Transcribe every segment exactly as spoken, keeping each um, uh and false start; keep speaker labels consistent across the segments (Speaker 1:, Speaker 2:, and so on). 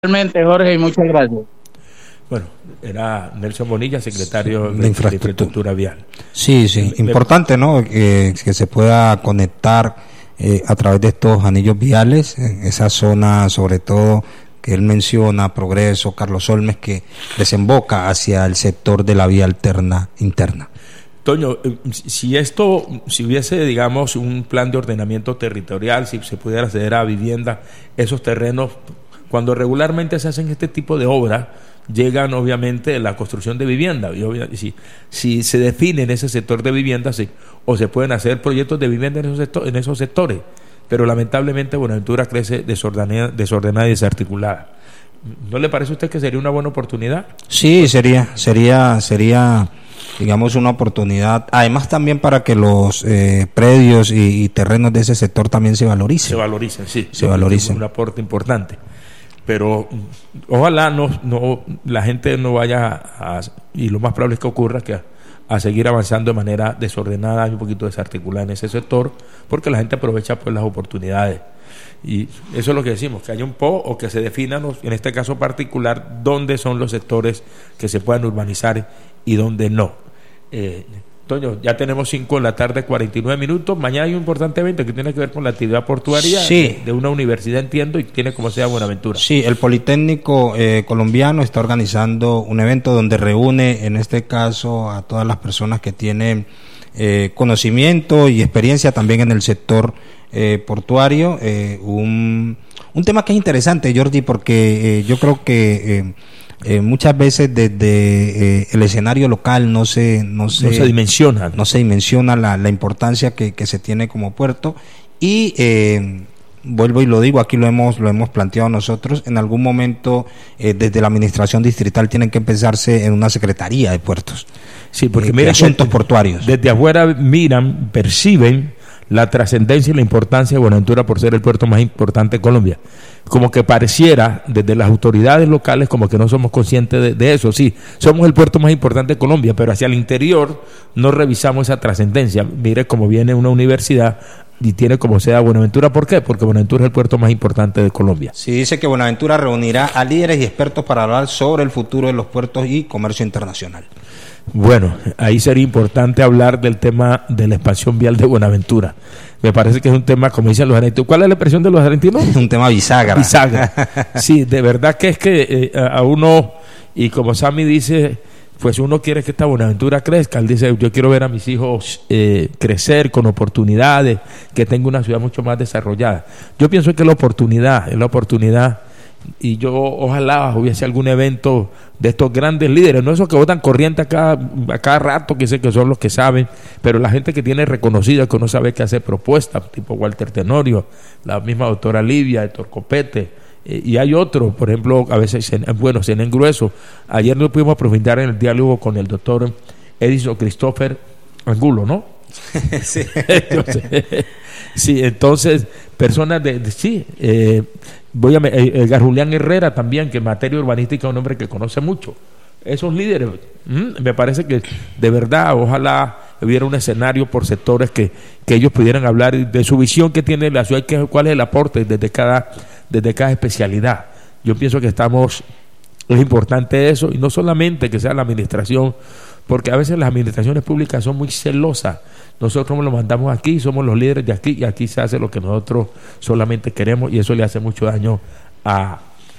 Speaker 1: Realmente, Jorge, y muchas gracias.
Speaker 2: Bueno, era Nelson Bonilla, secretario
Speaker 3: de,
Speaker 2: de,
Speaker 3: infraestructura.
Speaker 2: de infraestructura vial.
Speaker 3: Sí, sí,
Speaker 2: Me,
Speaker 3: importante, ¿no? Que, que se pueda conectar eh, a través de estos anillos viales, en esa zona, sobre todo, que él menciona, Progreso, Carlos Olmes, que desemboca hacia el sector de la vía alterna interna.
Speaker 2: Toño, si esto, si hubiese, digamos, un plan de ordenamiento territorial, si se pudiera acceder a vivienda, esos terrenos, cuando regularmente se hacen este tipo de obras, llegan obviamente la construcción de vivienda. Y obvia, si, si se define en ese sector de vivienda, sí, o se pueden hacer proyectos de vivienda en esos, sector, en esos sectores, pero lamentablemente Buenaventura crece desordenada, desordenada y desarticulada. ¿No le parece a usted que sería una buena oportunidad?
Speaker 3: Sí, sería, sería, sería, digamos, una oportunidad. Además, también para que los eh, predios y, y terrenos de ese sector también se valoricen.
Speaker 2: Se valoricen, sí.
Speaker 3: Se valoricen.
Speaker 2: Es un aporte importante. Pero ojalá no, no la gente no vaya a, a, y lo más probable es que ocurra que a, a seguir avanzando de manera desordenada y un poquito desarticulada en ese sector, porque la gente aprovecha pues las oportunidades. Y eso es lo que decimos, que haya un P O o que se definan, en este caso particular, dónde son los sectores que se puedan urbanizar y dónde no. Eh, Toño, ya tenemos cinco de la tarde, cuarenta y nueve minutos. Mañana hay un importante evento que tiene que ver con la actividad portuaria
Speaker 3: sí.
Speaker 2: de, de una universidad, entiendo, y tiene como sea Buenaventura.
Speaker 3: Sí, el Politécnico eh, colombiano está organizando un evento donde reúne, en este caso, a todas las personas que tienen eh, conocimiento y experiencia también en el sector eh, portuario. Eh, un, un tema que es interesante, Jordi, porque eh, yo creo que... Eh, Eh, muchas veces desde eh, el escenario local no se no se,
Speaker 2: no se dimensiona
Speaker 3: no se dimensiona la, la importancia que, que se tiene como puerto y eh, vuelvo y lo digo, aquí lo hemos lo hemos planteado nosotros, en algún momento eh, desde la administración distrital tienen que empezarse en una secretaría de puertos,
Speaker 2: sí, porque
Speaker 3: eh,
Speaker 2: mira,
Speaker 3: de asuntos portuarios.
Speaker 2: Desde afuera miran, perciben la trascendencia y la importancia de Buenaventura por ser el puerto más importante de Colombia. Como que pareciera, desde las autoridades locales, como que no somos conscientes de, de eso. Sí, somos el puerto más importante de Colombia, pero hacia el interior no revisamos esa trascendencia. Mire cómo viene una universidad y tiene como sea Buenaventura. ¿Por qué? Porque Buenaventura es el puerto más importante de Colombia.
Speaker 3: Sí, dice que Buenaventura reunirá a líderes y expertos para hablar sobre el futuro de los puertos y comercio internacional.
Speaker 2: Bueno, ahí sería importante hablar del tema de la expansión vial de Buenaventura. Me parece que es un tema, como dicen los argentinos. ¿Cuál es la expresión de los argentinos?
Speaker 3: Es un tema bisagra.
Speaker 2: Bisagra. Sí, de verdad que es que eh, a uno, y como Sammy dice, pues uno quiere que esta Buenaventura crezca. Él dice, yo quiero ver a mis hijos eh, crecer con oportunidades, que tenga una ciudad mucho más desarrollada. Yo pienso que la oportunidad, es la oportunidad. Y yo ojalá hubiese algún evento de estos grandes líderes, no esos que votan corriente a cada, a cada rato, que sé que son los que saben, pero la gente que tiene reconocida, que no sabe qué hacer propuestas, tipo Walter Tenorio, la misma doctora Livia, Héctor Copete, eh, y hay otros, por ejemplo, a veces, bueno, Zenén Grueso. Ayer no pudimos profundizar en el diálogo con el doctor Edison Christopher Angulo, ¿no?
Speaker 3: Sí.
Speaker 2: Entonces, sí, entonces, personas de, de sí, eh, voy a eh, Edgar Julián Herrera también, que en materia urbanística es un hombre que conoce mucho. Esos líderes, mm, me parece que de verdad, ojalá hubiera un escenario por sectores que, que ellos pudieran hablar de su visión que tiene la ciudad, que, cuál es el aporte desde cada, desde cada especialidad. Yo pienso que estamos, es importante eso, y no solamente que sea la administración, porque a veces las administraciones públicas son muy celosas. Nosotros lo mandamos aquí, somos los líderes de aquí, y aquí se hace lo que nosotros solamente queremos, y eso le hace mucho daño a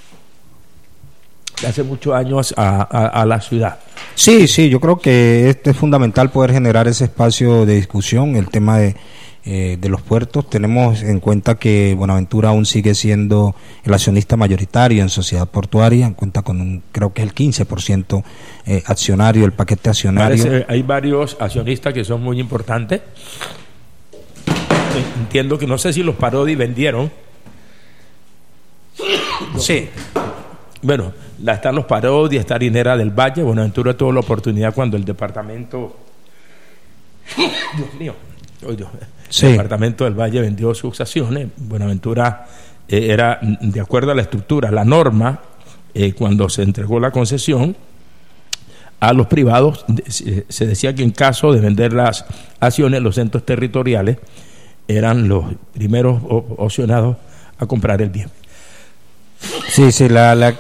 Speaker 2: le hace mucho daño a, a, a la ciudad.
Speaker 3: Sí, sí, yo creo que este es fundamental poder generar ese espacio de discusión, el tema de Eh, de los puertos. Tenemos en cuenta que Buenaventura aún sigue siendo el accionista mayoritario en Sociedad Portuaria, cuenta con un, creo que es el quince por ciento eh, accionario, el paquete accionario.
Speaker 2: Parece, hay varios accionistas que son muy importantes. Entiendo que no sé si los Parodi vendieron.
Speaker 3: Sí.
Speaker 2: Bueno, la, están los Parodi, está Harinera del Valle. Buenaventura tuvo la oportunidad cuando el departamento Dios mío oh, Dios.
Speaker 3: Sí.
Speaker 2: El departamento del Valle vendió sus acciones. Buenaventura eh, era, de acuerdo a la estructura, la norma, eh, cuando se entregó la concesión a los privados, eh, se decía que en caso de vender las acciones, los centros territoriales eran los primeros opcionados a comprar el bien.
Speaker 3: Sí, sí, la, la